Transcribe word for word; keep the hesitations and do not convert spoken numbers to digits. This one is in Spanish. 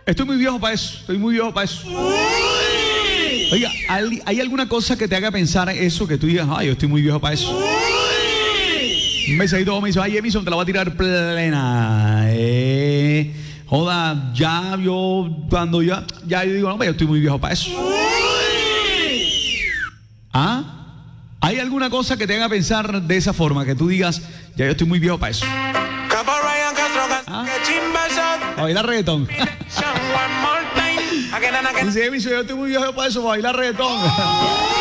Estoy muy viejo para eso, estoy muy viejo para eso. Oiga, ¿hay, ¿hay alguna cosa que te haga pensar eso, que tú digas, ay, yo estoy muy viejo para eso? Un mensajito me dice, ay, Emison, te la voy a tirar plena. Eh, joda, ya yo, cuando ya, ya yo digo, no, yo estoy muy viejo para eso. ¿Ah? ¿Hay alguna cosa que te haga pensar de esa forma, que tú digas, ya yo estoy muy viejo para eso? ¿Ah? A bailar reggaetón. Dice, Emison, yo estoy muy viejo para eso, para bailar reggaetón.